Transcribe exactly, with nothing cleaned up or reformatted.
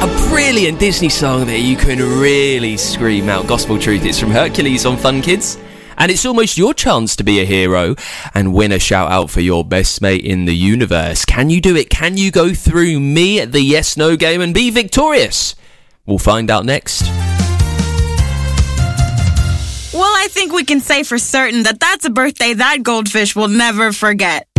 A brilliant Disney song that you can really scream out gospel truth. It's from Hercules on Fun Kids. And it's almost your chance to be a hero and win a shout out for your best mate in the universe. Can you do it? Can you go through me at the yes no game and be victorious? We'll find out next. Well, I think we can say for certain that that's a birthday that goldfish will never forget.